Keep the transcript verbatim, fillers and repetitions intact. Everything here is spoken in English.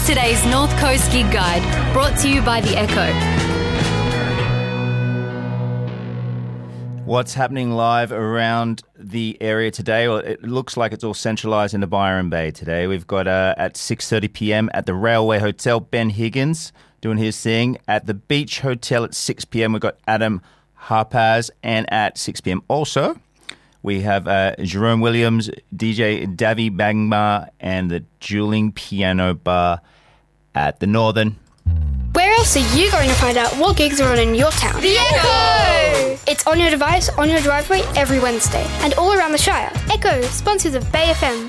Here's today's North Coast Gig Guide, brought to you by The Echo. What's happening live around the area today? Well, it looks like it's all centralised into Byron Bay today. We've got uh, at six thirty p.m. at the Railway Hotel, Ben Higgins doing his thing. At the Beach Hotel at six p.m. we've got Adam Harpaz. And at six p.m. also, we have uh, Jerome Williams, D J Davy Bangma, and the Dueling Piano Bar at the Northern. Where else are you going to find out what gigs are on in your town? The Echo! It's on your device, on your driveway, every Wednesday, and all around the Shire. Echo, sponsors of Bay F M.